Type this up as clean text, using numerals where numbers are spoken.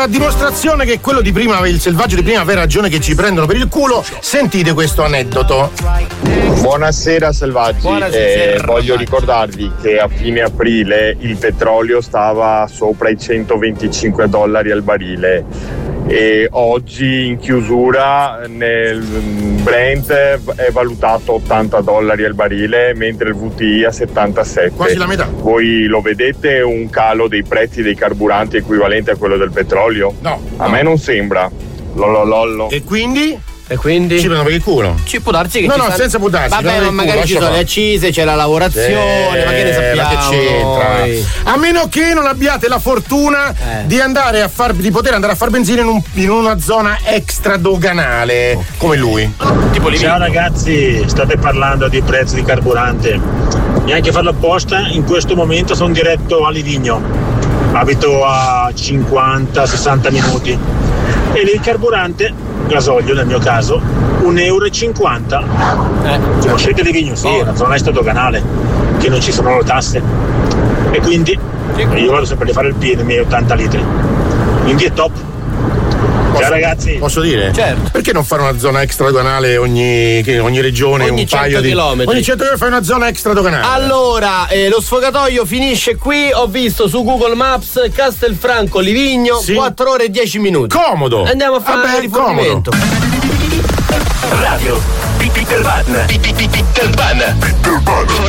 Allora, a dimostrazione che quello di prima, il selvaggio di prima, aveva ragione che ci prendono per il culo, sentite questo aneddoto. Buonasera selvaggi. Buonasera. Voglio ricordarvi che a fine aprile il petrolio stava sopra i $125 al barile e oggi in chiusura nel Brent è valutato $80 al barile, mentre il WTI a 77. Quasi la metà. Voi lo vedete un calo dei prezzi dei carburanti equivalente a quello del petrolio? No. A me non sembra. Lollo. E quindi? E quindi? Ci prendono per il culo. Ci può darsi che No, ci no, stanno... senza putarsi. Vabbè, ma magari ci sono le accise, c'è la lavorazione, ma che ne sappiamo? Ma che c'entra? Noi? A meno che non abbiate la fortuna di andare a di poter andare a far benzina in una zona extradoganale, come lui. Tipo Ciao ragazzi, state parlando di prezzi di carburante. Neanche farlo apposta, in questo momento sono diretto a Livigno. Abito a 50-60 minuti. E lì il carburante, gasolio nel mio caso, €1,50. Conoscete Livigno? Sì, è una zona extradoganale, che non ci sono le tasse. E quindi io vado sempre a fare il pieno, i miei 80 litri. Quindi è top. Ciao ragazzi. Posso dire? Certo. Perché non fare una zona extradoganale ogni regione, Ogni un paio 100 di chilometri. Ogni 100 km fai una zona extradoganale. Allora, lo sfogatoio finisce qui. Ho visto su Google Maps Castelfranco Livigno, Sì. 4 ore e 10 minuti. Comodo. Andiamo a fare Vabbè, il rifornimento. Radio Peter Pan.